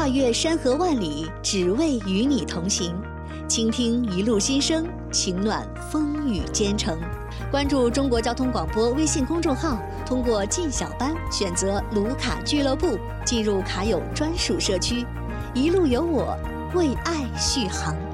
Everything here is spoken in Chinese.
越山河万里，只为与你同行。倾听一路心声，情暖风雨兼程。关注中国交通广播微信公众号，通过进小班选择卢卡俱乐部，进入卡友专属社区，一路有我，为爱续航。